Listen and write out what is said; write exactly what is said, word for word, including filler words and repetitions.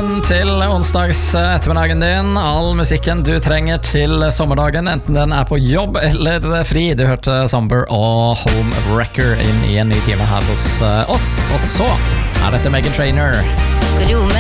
Velkommen til onsdags ettermiddagen din. All musikken du trenger til sommerdagen, enten den er på jobb eller fri. Du hørte Somber og Home Wrecker inn i en ny time her hos oss. Og så er dette Meghan Trainor. Could you